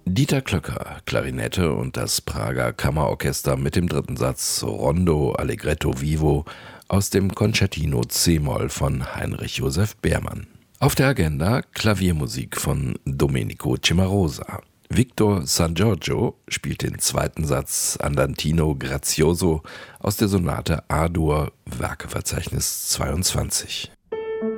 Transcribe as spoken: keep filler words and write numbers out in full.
Dieter Klöcker, Klarinette und das Prager Kammerorchester mit dem dritten Satz Rondo Allegretto Vivo aus dem Concertino c-Moll von Heinrich Joseph Beermann. Auf der Agenda Klaviermusik von Domenico Cimarosa. Victor San Giorgio spielt den zweiten Satz Andantino Grazioso aus der Sonate A-Dur, Werkeverzeichnis zweiundzwanzig.